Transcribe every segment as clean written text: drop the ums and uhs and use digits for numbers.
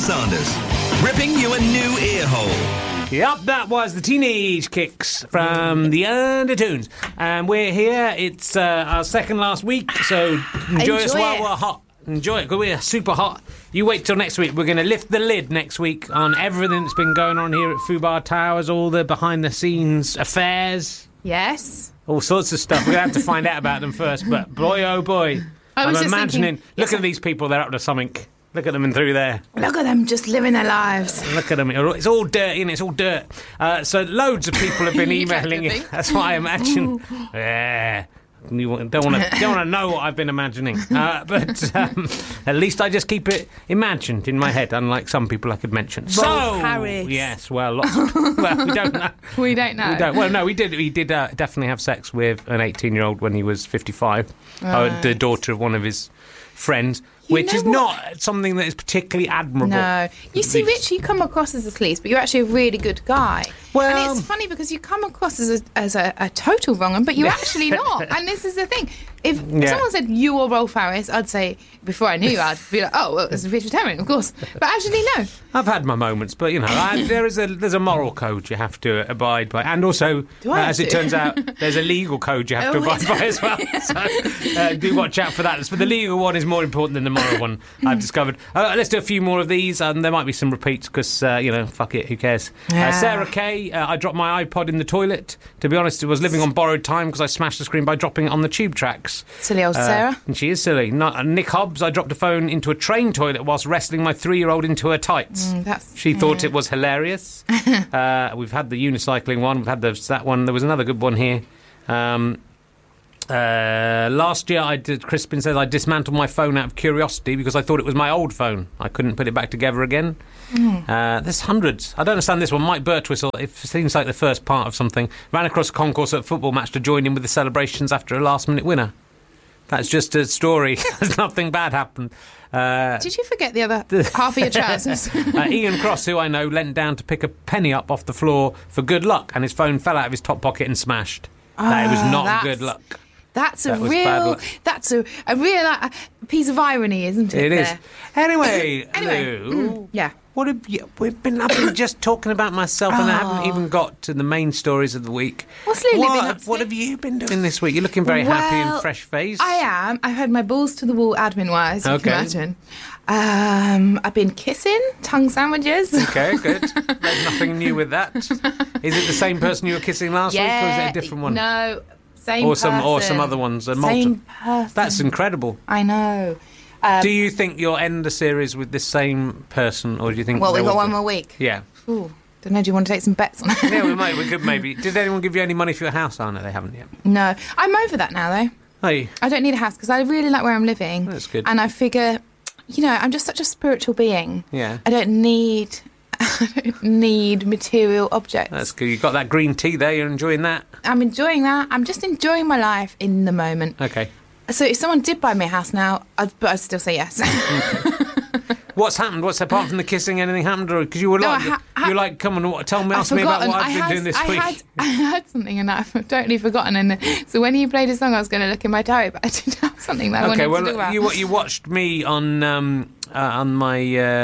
Sanders, ripping you a new ear hole. Yep, that was the Teenage Kicks from the Undertones. And we're here. It's our second last week, so enjoy us while we're hot. Enjoy it, because we're super hot. You wait till next week. We're going to lift the lid next week on everything that's been going on here at Fubar Towers, all the behind-the-scenes affairs. Yes. All sorts of stuff. We're going to have to find out about them first, but boy, oh boy. I'm imagining, look at these people, they're up to something. Look at them in through there. Look at them just living their lives. Look at them. It's all dirty and it's all dirt. So loads of people have been emailing you. That's what I imagine. Yeah. You don't want to know what I've been imagining. But at least I just keep it imagined in my head, unlike some people I could mention. Rolf Harris. Yes, well, we don't know. We don't know. Well, no, we did. We did definitely have sex with an 18-year-old when he was 55. Right. The daughter of one of his friends. Which is not something that is particularly admirable. No. You see, Rich, you come across as a sleaze, but you're actually a really good guy. Well, and it's funny because you come across as a total wrong-un, but you're actually not. And this is the thing. If someone said you or Rolf Harris, I'd say, before I knew you, I'd be like, oh, well, it's a vegetarian, of course. But actually, no. I've had my moments, but, there's a moral code you have to abide by. And also, as it turns out, there's a legal code you have to abide by as well. So do watch out for that. But the legal one is more important than the moral one, I've discovered. Let's do a few more of these. There might be some repeats because, fuck it, who cares? Sarah Kay, I dropped my iPod in the toilet. To be honest, it was living on borrowed time because I smashed the screen by dropping it on the tube tracks. Silly old Sarah. And she is silly. Nick Hobbs, I dropped a phone into a train toilet whilst wrestling my 3-year-old into her tights. She thought it was hilarious. We've had the unicycling one. We've had that one. There was another good one here. Last year, Crispin says I dismantled my phone out of curiosity because I thought it was my old phone. I couldn't put it back together again. There's hundreds. I don't understand this one. Mike Birtwistle, it seems like the first part of something. Ran across a concourse at a football match to join in with the celebrations after a last-minute winner. That's just a story. There's nothing bad happened. Did you forget the other half of your trousers? Ian Cross, who I know, leant down to pick a penny up off the floor for good luck, and his phone fell out of his top pocket and smashed. It was not good luck. That's a real piece of irony, isn't it? It is. Anyway, Lou, yeah. What have you? I've been just talking about myself, and I haven't even got to the main stories of the week. What's Lily been up to? What have you been doing this week? You're looking very happy and fresh-faced. I am. I've had my balls to the wall admin-wise, you can imagine. I've been kissing, tongue sandwiches. Okay, good. There's nothing new with that. Is it the same person you were kissing last week, or is it a different one? No, same person. Or some other ones. Same person. That's incredible. I know. Do you think you'll end the series with this same person, or do you think... Well, we've got one more week. Yeah. Ooh, don't know, do you want to take some bets on it? Yeah, we could maybe. Did anyone give you any money for your house? Oh, no, they haven't yet. No. I'm over that now, though. Are you? I don't need a house, because I really like where I'm living. That's good. And I figure, I'm just such a spiritual being. Yeah. I don't need material objects. That's good. You've got that green tea there. You're enjoying that? I'm enjoying that. I'm just enjoying my life in the moment. Okay. So if someone did buy me a house now, I'd still say yes. What's happened? What's apart from the kissing? Anything happened? Or because you were come on, ask me about what I've been doing this week. I had something and I've totally forgotten. And so when you played a song, I was going to look in my diary, but I did have something that I wanted to do about. You watched me on my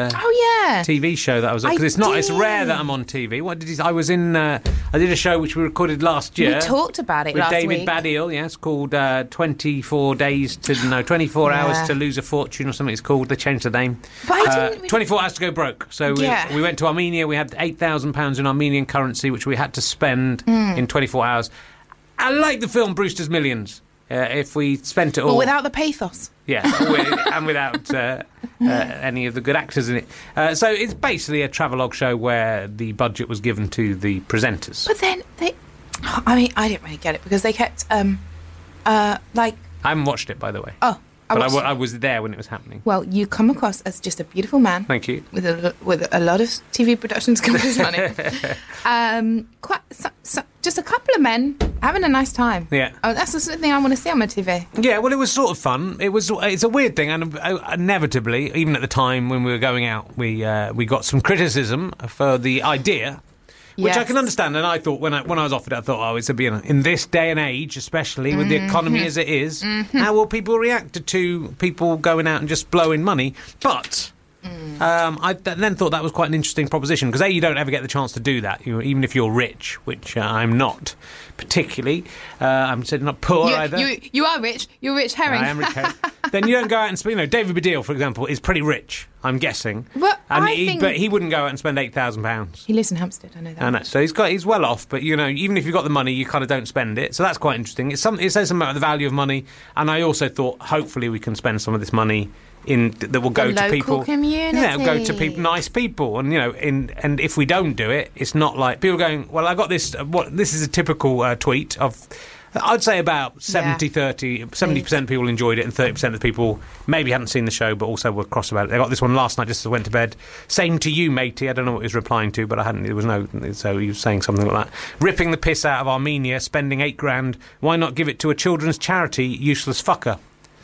TV show that I was on, because it's rare that I'm on TV. What did I was in? I did a show which we recorded last year. We talked about it with last David week. Baddiel. Yeah, it's called 24 Hours to Lose a Fortune or something. It's called. They changed the name. But 24 Hours to Go Broke. So we went to Armenia. We had £8,000 in Armenian currency, which we had to spend in 24 hours. I like the film Brewster's Millions. If we spent it all... But without the pathos. Yeah, and without any of the good actors in it. So it's basically a travelogue show where the budget was given to the presenters. But then I didn't really get it because they kept, I haven't watched it, by the way. Oh. I was there when it was happening. Well, you come across as just a beautiful man. Thank you. With a lot of TV productions companies money. Just a couple of men having a nice time. Yeah. Oh, that's the sort of thing I want to see on my TV. Yeah, well, it was sort of fun. It's a weird thing, and inevitably, even at the time when we were going out, we got some criticism for the idea. Which I can understand, and I thought when I was offered it, I thought, it's in this day and age, especially with the economy as it is, how will people react to people going out and just blowing money? But I then thought that was quite an interesting proposition because you don't ever get the chance to do that, even if you're rich, which I'm not particularly. I'm certainly not poor either. You are rich. You're Rich Herring. I am Rich Herring. Then you don't go out and spend. David Baddiel, for example, is pretty rich, I'm guessing. But but he wouldn't go out and spend £8,000. He lives in Hampstead. I know that. I know. So he's well off, but even if you've got the money, you kind of don't spend it. So that's quite interesting. It says something about the value of money, and I also thought hopefully we can spend some of this money that will go to people. Community. Yeah, it'll go to people, nice people, and and if we don't do it, it's not like people going, well, I got this. This is a typical tweet of. I'd say about 70% of people enjoyed it and 30% of the people maybe hadn't seen the show but also were cross about it. They got this one last night just as I went to bed. Same to you, matey. I don't know what he was replying to, but I hadn't. There was no. So he was saying something like that. Ripping the piss out of Armenia, spending $8,000. Why not give it to a children's charity? Useless fucker.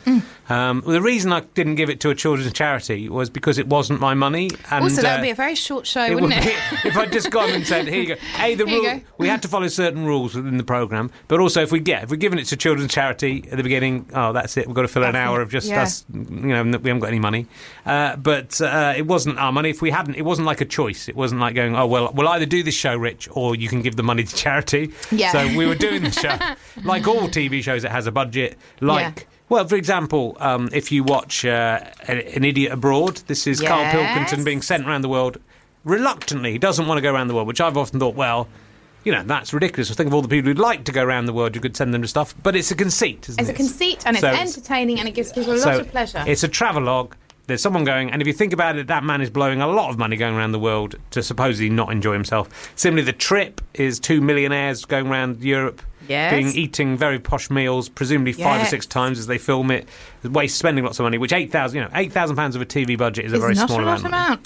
The reason I didn't give it to a children's charity was because it wasn't my money. And, also, that would be a very short show, wouldn't it? If I'd just gone and said, here you go. We had to follow certain rules within the programme, but also if we're giving it to children's charity at the beginning, that's it. We've got to fill an hour of just us, we haven't got any money. But it wasn't our money. If we hadn't, it wasn't like a choice. It wasn't like going, we'll either do this show, Rich, or you can give the money to charity. Yeah. So we were doing the show. Like all TV shows, it has a budget. Well, for example, if you watch An Idiot Abroad, this is Carl Pilkington being sent around the world reluctantly. He doesn't want to go around the world, which I've often thought, that's ridiculous. I think of all the people who'd like to go around the world, you could send them to stuff. But it's a conceit, isn't it? It's a conceit, and it's entertaining, and it gives people a lot of pleasure. It's a travelogue. There's someone going, and if you think about it, that man is blowing a lot of money going around the world to supposedly not enjoy himself. Similarly, The Trip is 2 millionaires going around Europe. Yes. Eating very posh meals, presumably 5 or 6 times as they film it, spending lots of money. Which £8,000 of a TV budget is a very small amount.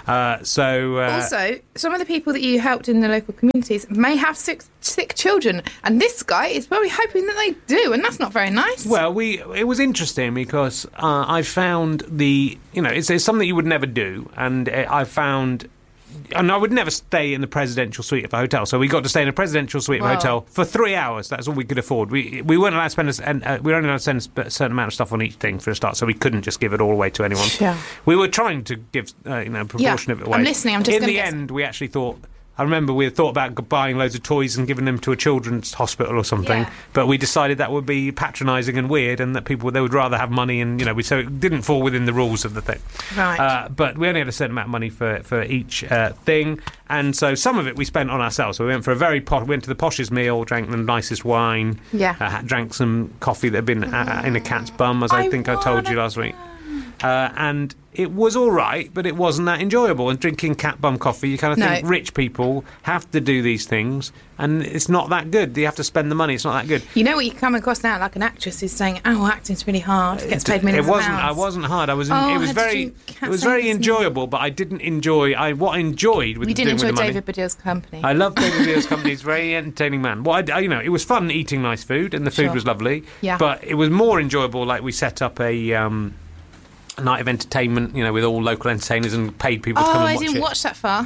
Also, some of the people that you helped in the local communities may have sick children, and this guy is probably hoping that they do, and that's not very nice. Well, it was interesting because I found it's something you would never do, and I found. And I would never stay in the presidential suite of a hotel. So we got to stay in a presidential suite of a hotel for 3 hours. That's all we could afford. We weren't allowed to spend we were only allowed to spend a certain amount of stuff on each thing for a start. So we couldn't just give it all away to anyone. Yeah. We were trying to give a proportion of it away. I'm listening. I'm just in the end, we actually thought. I remember we had thought about buying loads of toys and giving them to a children's hospital or something, but we decided that would be patronising and weird, and that they would rather have money, and so it didn't fall within the rules of the thing. Right. But we only had a certain amount of money for each thing, and so some of it we spent on ourselves. So we went for went to the poshest meal, drank the nicest wine, drank some coffee that had been in a cat's bum, as I think I told you last week. And it was all right, but it wasn't that enjoyable. And drinking cat bum coffee, you kind of think rich people have to do these things, and it's not that good. You have to spend the money. It's not that good. You know what you come across now, like an actress who's saying, acting's really hard. Gets paid millions of pounds. It wasn't hard. It was very enjoyable, but I didn't enjoy. What I enjoyed with doing with the money. You didn't enjoy David Baddiel's company. I love David Baddiel's company. He's a very entertaining man. It was fun eating nice food, and the food was lovely. Yeah. But it was more enjoyable. Like we set up a night of entertainment, with all local entertainers and paid people to come and watch it. I didn't watch that far.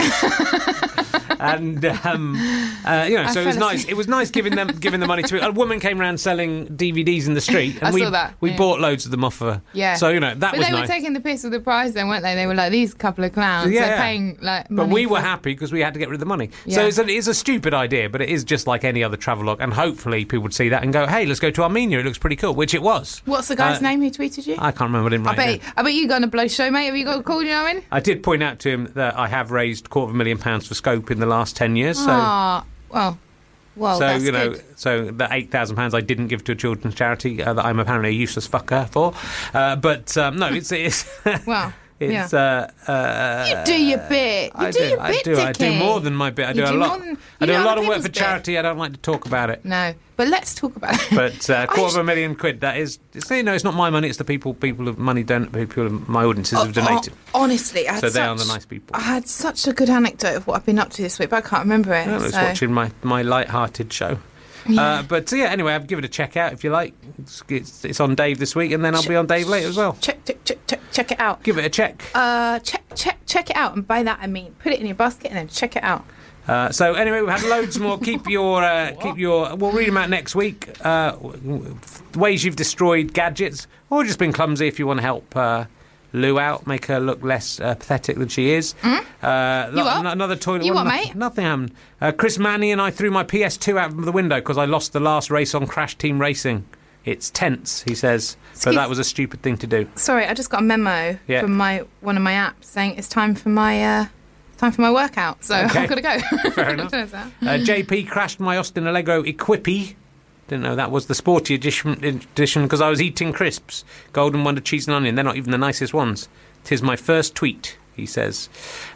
And so it was nice. It was nice giving the money to it. A woman came around selling DVDs in the street, and saw that. We bought loads of them off her. Yeah. So that was nice. But they were taking the piss with the prize, then, weren't they? They were like, these couple of clowns. They're paying money. But we were happy because we had to get rid of the money. Yeah. So it's a stupid idea, but it is just like any other travelogue, and hopefully people would see that and go, hey, let's go to Armenia. It looks pretty cool, which it was. What's the guy's name who tweeted you? I can't remember. I didn't write it down. I bet you got on a blow show, mate. Have you got a call? You know what I mean? I did point out to him that I have raised £250,000 for Scope in the last 10 years. So, well, that's good. So the £8,000 I didn't give to a children's charity that I'm apparently a useless fucker for. No, it's well. It's you do your bit. I do more than my bit. I do a lot. I do a lot of work for charity. I don't like to talk about it. No, but let's talk about it. But £250,000. That is, it's not my money. It's the people of money people of my audiences have donated. Honestly, they are the nice people. I had such a good anecdote of what I've been up to this week, but I can't remember it. I was watching my light-hearted show. Yeah. Anyway, I'll give it a check out if you like. It's on Dave this week, and then I'll be on Dave later as well. Check it out. Give it a check. Check it out, and by that I mean put it in your basket and then check it out. So anyway, we've had loads more. Keep your. We'll read them out next week. Ways you've destroyed gadgets, or just been clumsy if you want to help. Lou out, make her look less pathetic than she is. Another toilet. You what, mate? Nothing happened. Chris Manny and I threw my PS2 out of the window because I lost the last race on Crash Team Racing. It's tense, he says. So that was a stupid thing to do. Sorry, I just got a memo from one of my apps saying it's time for my workout. So I've got to go. Fair enough. JP crashed my Austin Allegro Equippy. Didn't know that was the sporty edition because I was eating crisps. Golden Wonder cheese and onion. They're not even the nicest ones. 'Tis my first tweet, he says.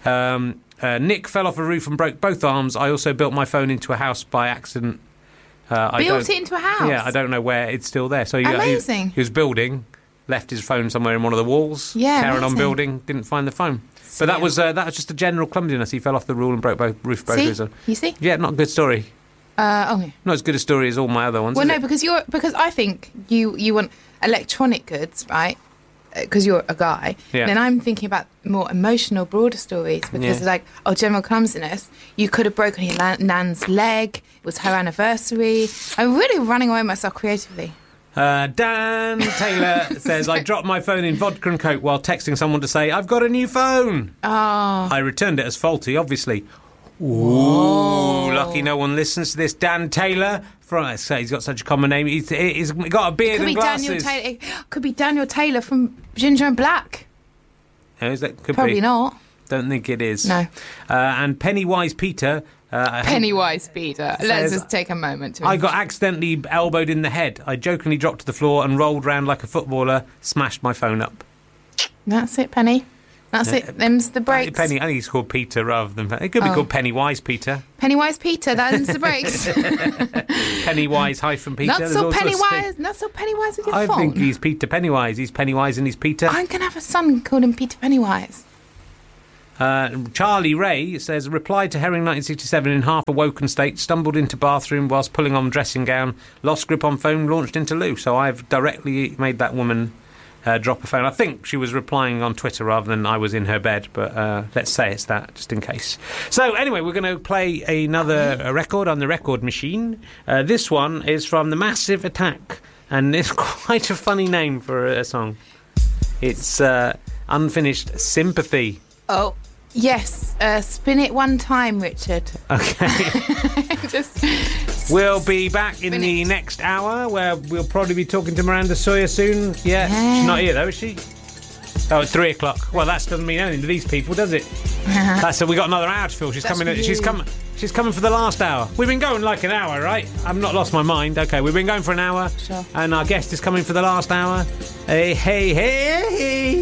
Nick fell off a roof and broke both arms. I also built my phone into a house by accident. Built it into a house? Yeah, I don't know where it's still there. So amazing. He was building, left his phone somewhere in one of the walls. Yeah, carried on building, didn't find the phone. But that was just a general clumsiness. He fell off the rule and broke both roof breakers. You see? Yeah, not a good story. Not as good a story as all my other ones. Well, no, because I think you want electronic goods, right? Because you're a guy. Yeah. Then I'm thinking about more emotional, broader stories because it's like, general clumsiness. You could have broken your nan's leg. It was her anniversary. I'm really running away with myself creatively. Dan Taylor says, I dropped my phone in vodka and coke while texting someone to say, I've got a new phone. Oh. I returned it as faulty, obviously. Ooh, lucky no one listens to this. Dan Taylor. He's got such a common name. He's got a beard and glasses. It could be Daniel Taylor from Ginger and Black. Could Probably be. Not. Don't think it is. No. And Pennywise Peter. Pennywise Peter. Let's just take a moment to. I got accidentally elbowed in the head. I jokingly dropped to the floor and rolled round like a footballer. Smashed my phone up. That's it, Penny. That's it. Them's the breaks. Penny. I think he's called Peter rather than. It could be called Pennywise Peter. Pennywise Peter. That's the breaks. Pennywise hyphen Peter. Not so Pennywise. Not so Pennywise with your phone. I think he's Peter Pennywise. He's Pennywise and he's Peter. I'm gonna have a son called him Peter Pennywise. Charlie Ray says, replied to Herring 1967 in half awoken state, stumbled into bathroom whilst pulling on dressing gown, lost grip on phone, launched into loo. So I've directly made that woman drop a phone. I think she was replying on Twitter rather than I was in her bed, but let's say it's that, just in case. So anyway, we're going to play another record on the record machine. This one is from The Massive Attack, and it's quite a funny name for a song. It's Unfinished Sympathy. Oh, yes. Spin it one time, Richard. Okay. We'll be back in the next hour where we'll probably be talking to Miranda Sawyer soon. Yeah. She's not here, though, is she? Oh, it's 3 o'clock. Well, that doesn't mean anything to these people, does it? So we got another hour to fill. She's coming for the last hour. We've been going like an hour, right? I've not lost my mind. Okay, we've been going for an hour. Sure. And our guest is coming for the last hour. Hey, hey, hey, hey.